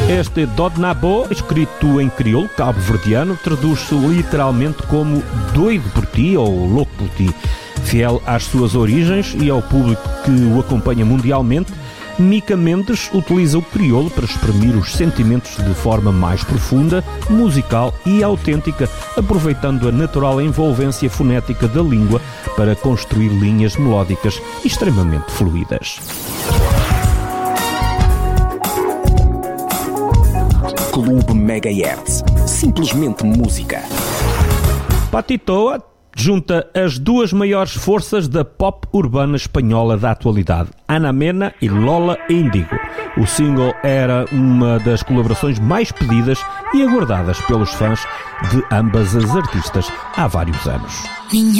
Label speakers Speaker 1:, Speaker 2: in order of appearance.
Speaker 1: Este Dodnabo, escrito em crioulo cabo-verdiano, traduz-se literalmente como doido por ti ou louco por ti. Fiel às suas origens e ao público que o acompanha mundialmente, Mica Mendes utiliza o crioulo para exprimir os sentimentos de forma mais profunda, musical e autêntica, aproveitando a natural envolvência fonética da língua para construir linhas melódicas extremamente fluídas.
Speaker 2: Clube Megahertz. Simplesmente música.
Speaker 1: Patitoa junta as duas maiores forças da pop urbana espanhola da atualidade, Ana Mena e Lola Índigo. O single era uma das colaborações mais pedidas e aguardadas pelos fãs de ambas as artistas há vários anos.